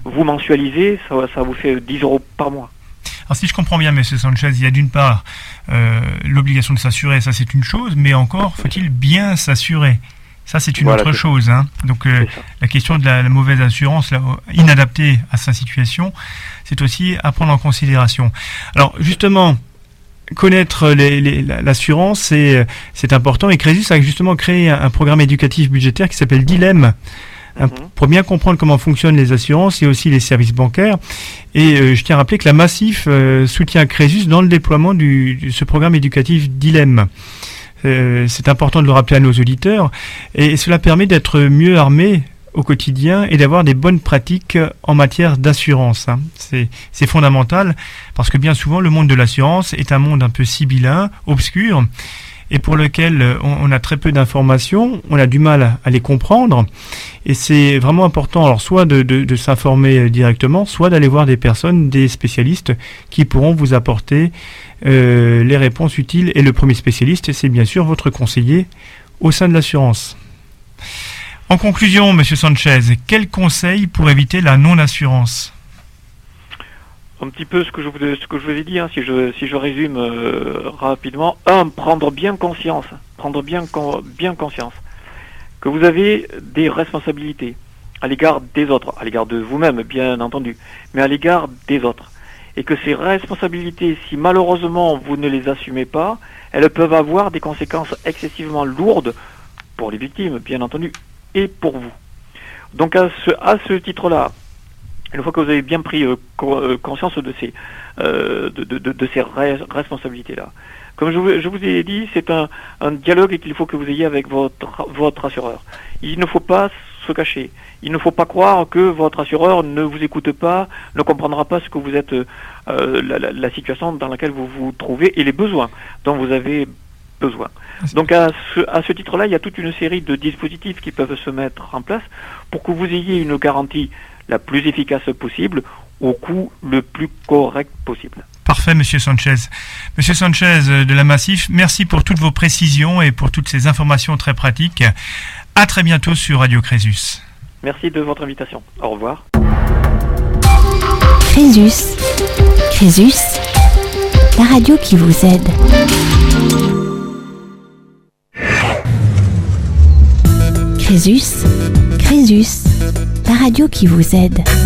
vous mensualisez, ça vous fait 10 € par mois. Alors si je comprends bien, M. Sanchez, il y a d'une part l'obligation de s'assurer, ça c'est une chose, mais encore faut-il bien s'assurer. Ça c'est une autre chose. Hein. Donc la question de la mauvaise assurance, inadaptée à sa situation, c'est aussi à prendre en considération. Alors justement, connaître l'assurance, c'est important, et Crésus a justement créé un programme éducatif budgétaire qui s'appelle Dilemme. Pour bien comprendre comment fonctionnent les assurances et aussi les services bancaires. Et je tiens à rappeler que la Massif soutient Crésus dans le déploiement de ce programme éducatif Dilemme. C'est important de le rappeler à nos auditeurs, et cela permet d'être mieux armé au quotidien et d'avoir des bonnes pratiques en matière d'assurance. Hein. C'est fondamental, parce que bien souvent le monde de l'assurance est un monde un peu sibyllin, obscur, et pour lequel on a très peu d'informations, on a du mal à les comprendre, et c'est vraiment important, alors soit de s'informer directement, soit d'aller voir des personnes, des spécialistes qui pourront vous apporter les réponses utiles, et le premier spécialiste, c'est bien sûr votre conseiller au sein de l'assurance. En conclusion, Monsieur Sanchez, quels conseils pour éviter la non-assurance ? Un petit peu ce que je vous ai dit, hein, si je résume rapidement. 1. Prendre bien conscience que vous avez des responsabilités à l'égard des autres, à l'égard de vous-même, bien entendu, mais à l'égard des autres. Et que ces responsabilités, si malheureusement vous ne les assumez pas, elles peuvent avoir des conséquences excessivement lourdes pour les victimes, bien entendu, et pour vous. Donc à ce titre-là, une fois que vous avez bien pris conscience de ces responsabilités-là, comme je vous ai dit, c'est un dialogue qu'il faut que vous ayez avec votre assureur. Il ne faut pas se cacher. Il ne faut pas croire que votre assureur ne vous écoute pas, ne comprendra pas ce que vous êtes, la situation dans laquelle vous vous trouvez et les besoins dont vous avez besoin. Donc à ce titre-là, il y a toute une série de dispositifs qui peuvent se mettre en place pour que vous ayez une garantie la plus efficace possible au coût le plus correct possible. Parfait, Monsieur Sanchez. Monsieur Sanchez de la Massif, merci pour toutes vos précisions et pour toutes ces informations très pratiques. À très bientôt sur Radio Crésus. Merci de votre invitation. Au revoir. Crésus, la radio qui vous aide. Crésus, la radio qui vous aide.